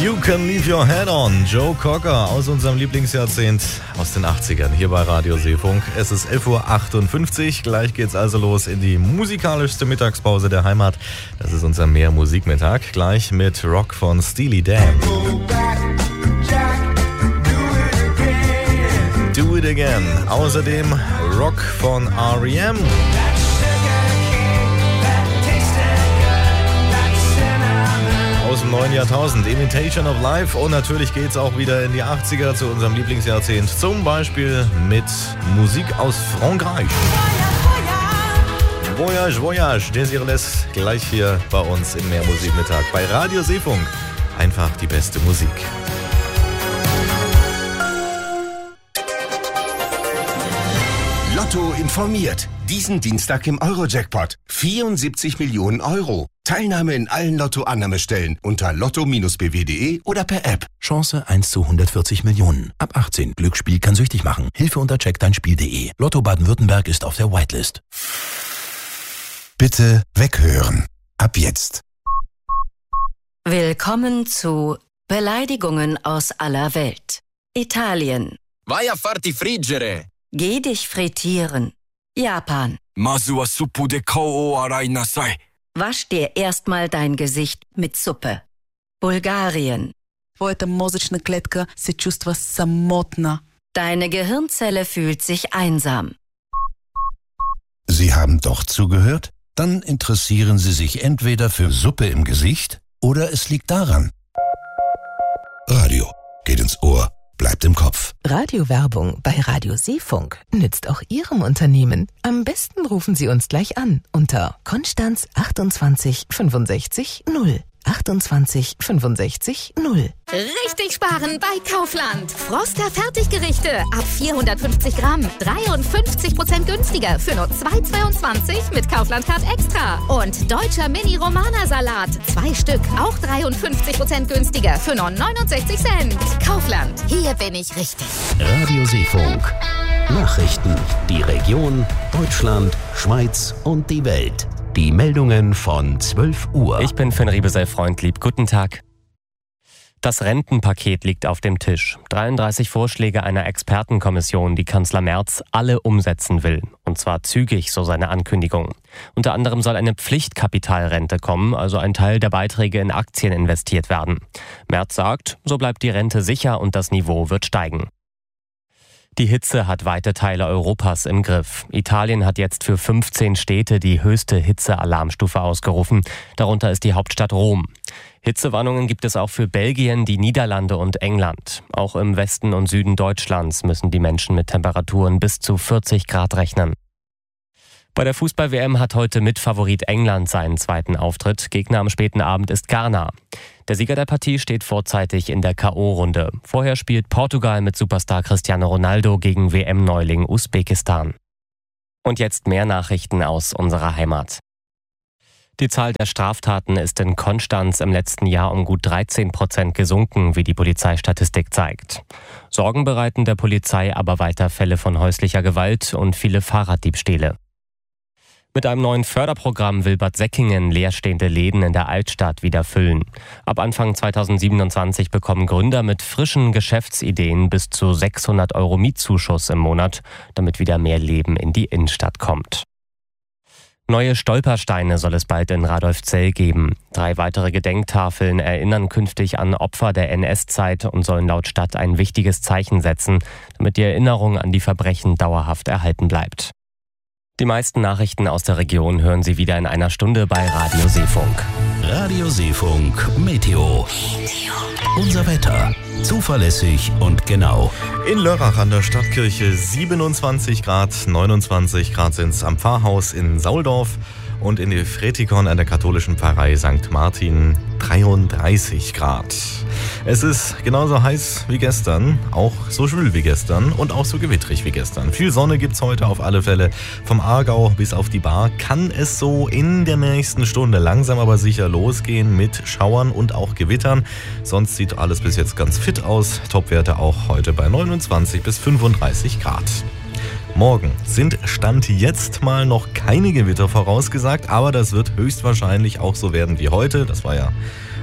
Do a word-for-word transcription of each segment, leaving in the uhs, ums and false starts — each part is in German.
You Can Leave Your Head On, Joe Cocker aus unserem Lieblingsjahrzehnt aus den achtzigern hier bei Radio Seefunk. Es ist elf Uhr achtundfünfzig, gleich geht's also los in die musikalischste Mittagspause der Heimat. Das ist unser Mehr-Musikmittag, gleich mit Rock von Steely Dan. Do It Again. Außerdem Rock von R E M. Aus dem neuen Jahrtausend, Imitation of Life, und natürlich geht's auch wieder in die achtziger zu unserem Lieblingsjahrzehnt, zum Beispiel mit Musik aus Frankreich. Voyage, Voyage, Desireless, gleich hier bei uns im Mehrmusikmittag bei Radio Seefunk. Einfach die beste Musik. Lotto informiert. Diesen Dienstag im Euro-Jackpot. vierundsiebzig Millionen Euro. Teilnahme in allen Lotto-Annahmestellen unter lotto b w punkt de oder per App. Chance eins zu hundertvierzig Millionen. Ab achtzehn. Glücksspiel kann süchtig machen. Hilfe unter check dein spiel punkt de. Lotto Baden-Württemberg ist auf der Whitelist. Bitte weghören. Ab jetzt. Willkommen zu Beleidigungen aus aller Welt. Italien. Vai a farti friggere. Geh dich frittieren. Japan. Masu wa suppu de kao o arai nasai. Wasch dir erstmal dein Gesicht mit Suppe. Bulgarien. Твоята мозъчна клетка се чувства самотна. Deine Gehirnzelle fühlt sich einsam. Sie haben doch zugehört? Dann interessieren Sie sich entweder für Suppe im Gesicht oder es liegt daran. Radio geht ins Ohr, bleibt im Kopf. Radiowerbung bei Radio Seefunk nützt auch Ihrem Unternehmen. Am besten rufen Sie uns gleich an unter Konstanz achtundzwanzig fünfundsechzig null. achtundzwanzig fünfundsechzig null. Richtig sparen bei Kaufland. Froster Fertiggerichte ab vierhundertfünfzig Gramm. dreiundfünfzig Prozent günstiger für nur zwei Euro zweiundzwanzig mit Kaufland Card Extra. Und deutscher Mini-Romana-Salat. Zwei Stück, auch dreiundfünfzig Prozent günstiger für nur neunundsechzig Cent. Kaufland, hier bin ich richtig. Radio Seefunk. Nachrichten. Die Region, Deutschland, Schweiz und die Welt. Die Meldungen von zwölf Uhr. Ich bin Finn Riebesell-Freundlieb. Guten Tag. Das Rentenpaket liegt auf dem Tisch. dreiunddreißig Vorschläge einer Expertenkommission, die Kanzler Merz alle umsetzen will. Und zwar zügig, so seine Ankündigung. Unter anderem soll eine Pflichtkapitalrente kommen, also ein Teil der Beiträge in Aktien investiert werden. Merz sagt, so bleibt die Rente sicher und das Niveau wird steigen. Die Hitze hat weite Teile Europas im Griff. Italien hat jetzt für fünfzehn Städte die höchste Hitzealarmstufe ausgerufen. Darunter ist die Hauptstadt Rom. Hitzewarnungen gibt es auch für Belgien, die Niederlande und England. Auch im Westen und Süden Deutschlands müssen die Menschen mit Temperaturen bis zu vierzig Grad rechnen. Bei der Fußball-W M hat heute Mitfavorit England seinen zweiten Auftritt. Gegner am späten Abend ist Ghana. Der Sieger der Partie steht vorzeitig in der K O-Runde. Vorher spielt Portugal mit Superstar Cristiano Ronaldo gegen W M-Neuling Usbekistan. Und jetzt mehr Nachrichten aus unserer Heimat. Die Zahl der Straftaten ist in Konstanz im letzten Jahr um gut dreizehn Prozent gesunken, wie die Polizeistatistik zeigt. Sorgen bereiten der Polizei aber weiter Fälle von häuslicher Gewalt und viele Fahrraddiebstähle. Mit einem neuen Förderprogramm will Bad Säckingen leerstehende Läden in der Altstadt wieder füllen. Ab Anfang zweitausendsiebenundzwanzig bekommen Gründer mit frischen Geschäftsideen bis zu sechshundert Euro Mietzuschuss im Monat, damit wieder mehr Leben in die Innenstadt kommt. Neue Stolpersteine soll es bald in Radolfzell geben. Drei weitere Gedenktafeln erinnern künftig an Opfer der N S-Zeit und sollen laut Stadt ein wichtiges Zeichen setzen, damit die Erinnerung an die Verbrechen dauerhaft erhalten bleibt. Die meisten Nachrichten aus der Region hören Sie wieder in einer Stunde bei Radio Seefunk. Radio Seefunk Meteo. Unser Wetter. Zuverlässig und genau. In Lörrach an der Stadtkirche siebenundzwanzig Grad, neunundzwanzig Grad sind es am Pfarrhaus in Sauldorf und in Fretikon an der katholischen Pfarrei Sankt Martin dreiunddreißig Grad. Es ist genauso heiß wie gestern, auch so schwül wie gestern und auch so gewittrig wie gestern. Viel Sonne gibt's heute auf alle Fälle. Vom Aargau bis auf die Bar kann es so in der nächsten Stunde langsam aber sicher losgehen mit Schauern und auch Gewittern. Sonst sieht alles bis jetzt ganz fit aus. Topwerte auch heute bei neunundzwanzig bis fünfunddreißig Grad. Morgen sind Stand jetzt mal noch keine Gewitter vorausgesagt, aber das wird höchstwahrscheinlich auch so werden wie heute. Das war ja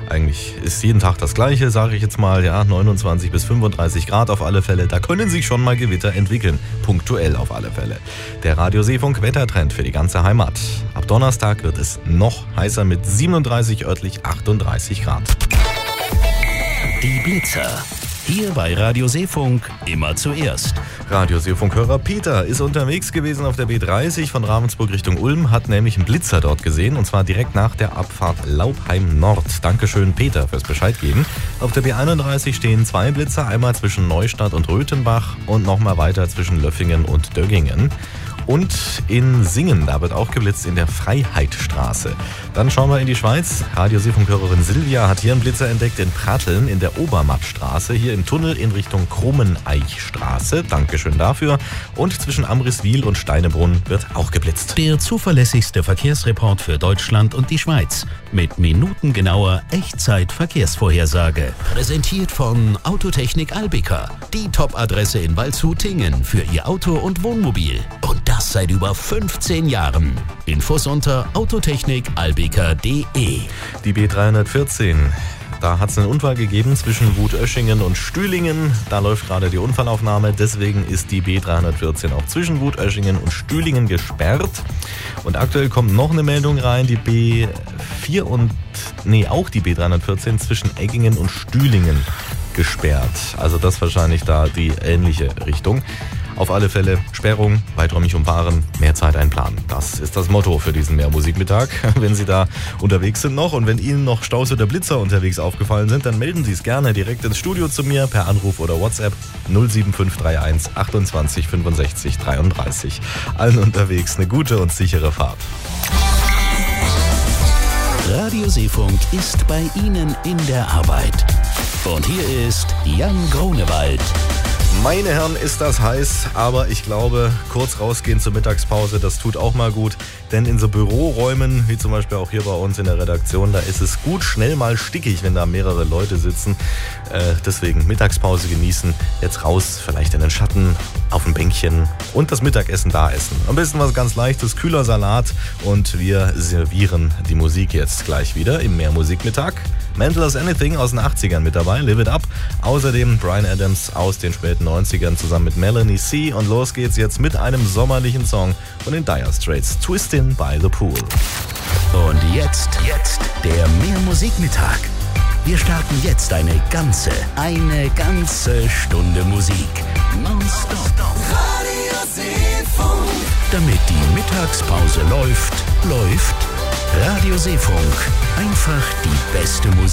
Eigentlich ist jeden Tag das Gleiche, sage ich jetzt mal. Ja, neunundzwanzig bis fünfunddreißig Grad auf alle Fälle. Da können sich schon mal Gewitter entwickeln. Punktuell auf alle Fälle. Der Radio Seefunk Wettertrend für die ganze Heimat. Ab Donnerstag wird es noch heißer mit siebenunddreißig, örtlich achtunddreißig Grad. Die Blitzer. Hier bei Radio Seefunk immer zuerst. Radio Seefunk-Hörer Peter ist unterwegs gewesen auf der B dreißig von Ravensburg Richtung Ulm, hat nämlich einen Blitzer dort gesehen und zwar direkt nach der Abfahrt Laubheim Nord. Dankeschön Peter fürs Bescheid geben. Auf der B einunddreißig stehen zwei Blitzer, einmal zwischen Neustadt und Röthenbach und nochmal weiter zwischen Löffingen und Döggingen. Und in Singen, da wird auch geblitzt in der Freiheitstraße. Dann schauen wir in die Schweiz. Radio Seefunk-Hörerin Silvia hat hier einen Blitzer entdeckt in Pratteln in der Obermattstraße, hier im Tunnel in Richtung Krummeneichstraße. Dankeschön dafür. Und zwischen Amriswil und Steinebrunn wird auch geblitzt. Der zuverlässigste Verkehrsreport für Deutschland und die Schweiz. Mit minutengenauer Echtzeit-Verkehrsvorhersage. Präsentiert von Autotechnik Albica. Die Top-Adresse in Waldshut-Tingen für Ihr Auto und Wohnmobil. Und das seit über fünfzehn Jahren. Infos unter autotechnik albica punkt de. Die B dreihundertvierzehn. Da hat es einen Unfall gegeben zwischen Wutöschingen und Stühlingen. Da läuft gerade die Unfallaufnahme. Deswegen ist die B dreihundertvierzehn auch zwischen Wutöschingen und Stühlingen gesperrt. Und aktuell kommt noch eine Meldung rein. Die B vier und, nee, auch die B dreihundertvierzehn zwischen Eggingen und Stühlingen gesperrt. Also das wahrscheinlich da die ähnliche Richtung. Auf alle Fälle Sperrung, weiträumig umfahren, mehr Zeit einplanen. Das ist das Motto für diesen Mehrmusikmittag. Wenn Sie da unterwegs sind noch und wenn Ihnen noch Staus oder Blitzer unterwegs aufgefallen sind, dann melden Sie es gerne direkt ins Studio zu mir per Anruf oder WhatsApp null sieben fünf drei eins achtundzwanzig fünfundsechzig dreiunddreißig. Allen unterwegs eine gute und sichere Fahrt. Radio Seefunk ist bei Ihnen in der Arbeit. Und hier ist Jan Grunewald. Meine Herren, ist das heiß, aber ich glaube, kurz rausgehen zur Mittagspause, das tut auch mal gut. Denn in so Büroräumen, wie zum Beispiel auch hier bei uns in der Redaktion, da ist es gut schnell mal stickig, wenn da mehrere Leute sitzen. Äh, deswegen Mittagspause genießen, jetzt raus, vielleicht in den Schatten, auf ein Bänkchen und das Mittagessen da essen. Am besten was ganz Leichtes, kühler Salat und wir servieren die Musik jetzt gleich wieder im Mehrmusikmittag. Mental as Anything aus den achtzigern mit dabei, Live It Up. Außerdem Bryan Adams aus den späten neunzigern zusammen mit Melanie C. Und los geht's jetzt mit einem sommerlichen Song von den Dire Straits, Twistin' by the Pool. Und jetzt, jetzt der Mehrmusikmittag. Wir starten jetzt eine ganze, eine ganze Stunde Musik. Nonstop. Radio Seefunk. Damit die Mittagspause läuft, läuft Radio Seefunk. Einfach die beste Musik.